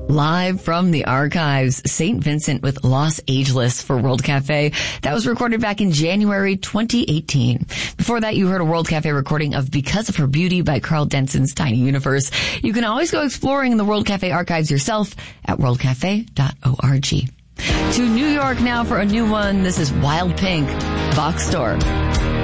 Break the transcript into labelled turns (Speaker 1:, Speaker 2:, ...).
Speaker 1: Live from the archives, St. Vincent with Los Ageless for World Cafe. That was recorded back in January 2018. Before that, you heard a World Cafe recording of Because of Her Beauty by Carl Denson's Tiny Universe. You can always go exploring in the World Cafe archives yourself at worldcafe.org. To New York now for a new one. This is Wild Pink, Box Store.